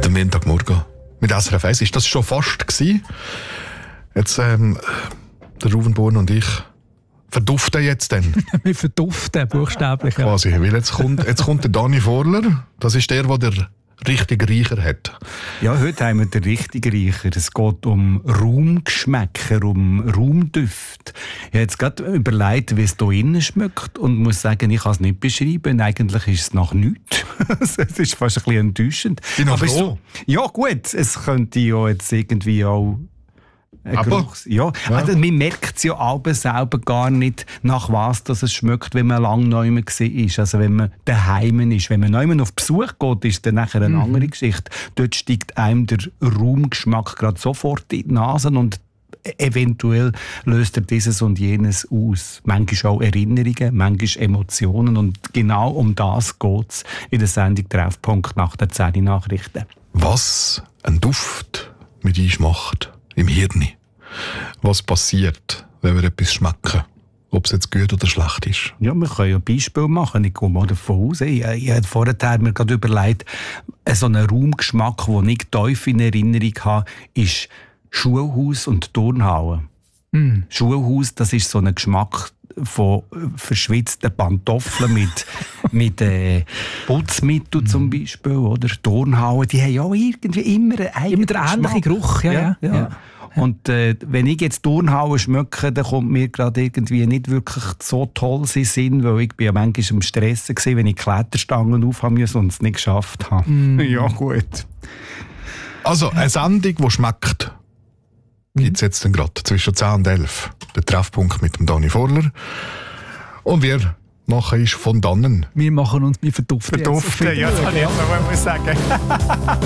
Der Montagmorgen mit SRF 1 ist das schon fast gewesen. Jetzt, der Ruvenborn und ich verduften jetzt dann. Wir verduften, buchstäblich. Quasi, weil jetzt kommt der Dani Vorler. Das ist der richtigen Reicher hat. Ja, heute haben wir den richtigen Reicher. Es geht um Raumgeschmäcker, um Raumdüfte. Ich habe jetzt gerade überlegt, wie es hier innen schmeckt und muss sagen, ich kann es nicht beschreiben. Eigentlich ist es nach nichts. Es ist fast ein bisschen enttäuschend. Aber so? Ja gut, es könnte ja jetzt irgendwie auch... Aber? Ja. Also, man merkt es ja aber selber gar nicht, nach was das es schmeckt, wenn man lange neu war. Also wenn man daheim ist. Wenn man neu auf Besuch geht, ist dann nachher eine andere Geschichte. Dort steigt einem der Raumgeschmack gerade sofort in die Nase und eventuell löst er dieses und jenes aus. Manchmal auch Erinnerungen, manchmal Emotionen. Und genau um das geht es in der Sendung «Treffpunkt» nach den 10 Nachrichten. Was ein Duft mit uns macht im Hirn. Was passiert, wenn wir etwas schmecken? Ob es jetzt gut oder schlecht ist. Ja, wir können ja Beispiele machen. Ich gehe mal davon aus. Ich habe vorher mir gerade überlegt, so einen Raumgeschmack, den ich tief in Erinnerung habe, ist Schulhaus und Turnhalle. Schulhaus, das ist so ein Geschmack von verschwitzten Pantoffeln mit Putzmittel zum Beispiel, oder Turnhalle. Die haben ja auch irgendwie immer einen ähnlichen Geruch. Ja. Und wenn ich jetzt Turnhalle schmecke, dann kommt mir gerade irgendwie nicht wirklich so toll in den Sinn, weil ich bin ja manchmal im Stress war, wenn ich Kletterstangen aufhaben musste und es nicht geschafft habe. Ja, gut. Also, eine Sendung, die schmeckt, gibt es jetzt dann gerade zwischen 10 und 11. Der Treffpunkt mit dem Dani Vorler. Und wir machen ist von dannen. Wir verduften. Ja, das kann ich jetzt noch mal sagen.